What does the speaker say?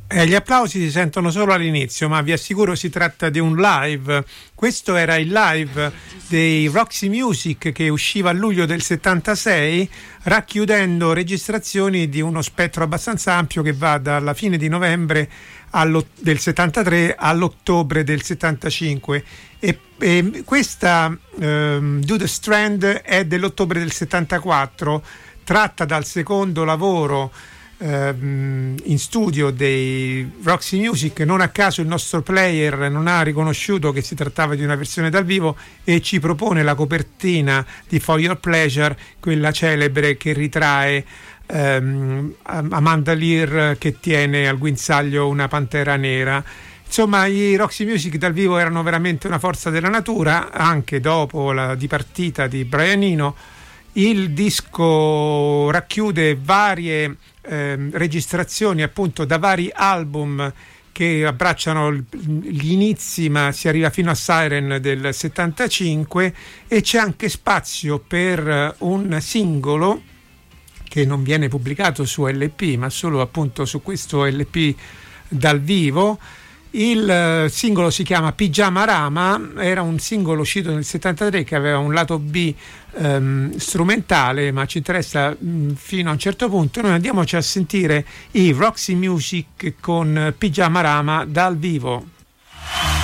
Gli applausi si sentono solo all'inizio, ma vi assicuro si tratta di un live. Questo era il live dei Roxy Music che usciva a luglio del 76, racchiudendo registrazioni di uno spettro abbastanza ampio che va dalla fine di novembre del 73 all'ottobre del 75. E questa Do the Strand è dell'ottobre del 74, tratta dal secondo lavoro in studio dei Roxy Music. Non a caso il nostro player non ha riconosciuto che si trattava di una versione dal vivo e ci propone la copertina di For Your Pleasure, quella celebre che ritrae Amanda Lear che tiene al guinzaglio una pantera nera. Insomma, i Roxy Music dal vivo erano veramente una forza della natura, anche dopo la dipartita di Brian Eno. Il disco racchiude varie registrazioni appunto da vari album che abbracciano gli inizi, ma si arriva fino a Siren del 75, e c'è anche spazio per un singolo che non viene pubblicato su LP ma solo appunto su questo LP dal vivo. Il singolo si chiama Pigiama Rama, era un singolo uscito nel 73 che aveva un lato B strumentale, ma ci interessa fino a un certo punto. Noi andiamoci a sentire i Roxy Music con Pigiama Rama dal vivo.